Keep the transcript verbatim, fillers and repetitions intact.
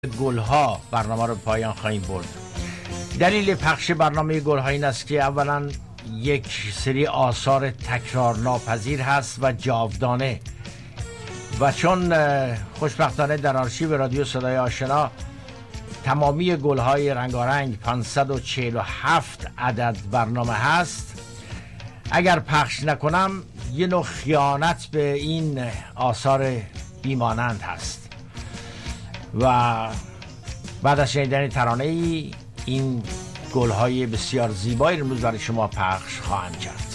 گلها برنامه رو پایان خواهیم برد. دلیل پخش برنامه گلها این است که اولا یک سری آثار تکرار ناپذیر هست و جاودانه و چون خوشبختانه در آرشیو رادیو صدای آشنا تمامی گلهای رنگارنگ پانصد و چهل و هفت عدد برنامه هست، اگر پخش نکنم یه نوع خیانت به این آثار بیمانند هست و بعد از شنیدن ترانه ای این گلهای بسیار زیبایی رو امروز برای شما پخش خواهم کرد.